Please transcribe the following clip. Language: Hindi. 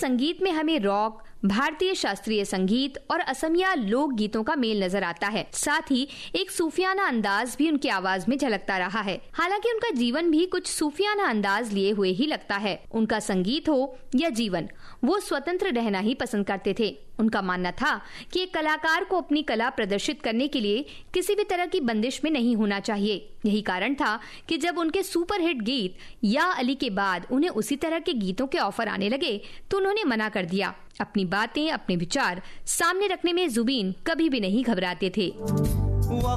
संगीत में हमें रॉक, भारतीय शास्त्रीय संगीत और असमिया लोक गीतों का मेल नजर आता है। साथ ही एक सूफियाना अंदाज भी उनकी आवाज में झलकता रहा है। हालांकि उनका जीवन भी कुछ सूफियाना अंदाज लिए हुए ही लगता है। उनका संगीत हो या जीवन, वो स्वतंत्र रहना ही पसंद करते थे। उनका मानना था कि एक कलाकार को अपनी कला प्रदर्शित करने के लिए किसी भी तरह की बंदिश में नहीं होना चाहिए। यही कारण था कि जब उनके सुपरहिट गीत या अली के बाद उन्हें उसी तरह के गीतों के ऑफर आने लगे तो उन्होंने मना कर दिया। अपनी बातें, अपने विचार सामने रखने में जुबीन कभी भी नहीं घबराते थे।